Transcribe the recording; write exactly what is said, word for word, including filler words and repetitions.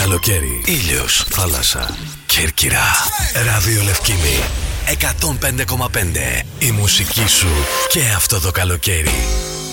Καλοκαίρι, ήλιος, θάλασσα, Κέρκυρα, ράδιο Λευκήμη εκατόν πέντε κόμμα πέντε. Η μουσική σου και αυτό το καλοκαίρι.